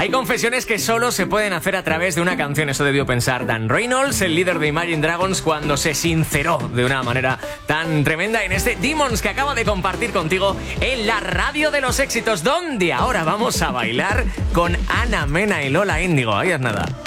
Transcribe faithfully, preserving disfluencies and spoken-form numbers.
Hay confesiones que solo se pueden hacer a través de una canción. Eso debió pensar Dan Reynolds, el líder de Imagine Dragons, cuando se sinceró de una manera tan tremenda en este Demons que acabo de compartir contigo en la radio de los éxitos, donde ahora vamos a bailar con Ana Mena y Lola Índigo. Ahí es nada.